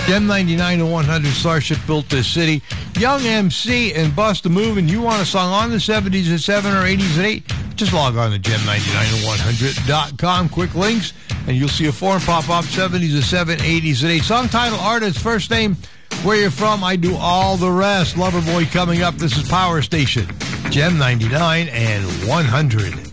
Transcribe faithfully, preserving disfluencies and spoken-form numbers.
Gem ninety-nine and one hundred, Starship built this city. Young M C and Bust a Move, and you want a song on the seventies at seven or eighties at eight? Just log on to gem ninety-nine and one hundred dot com. Quick links, and you'll see a form pop up, seventies at seven, eighties at eight. Song title, artist, first name, where you're from. I do all the rest. Loverboy coming up. This is Power Station, Gem ninety-nine and one hundred.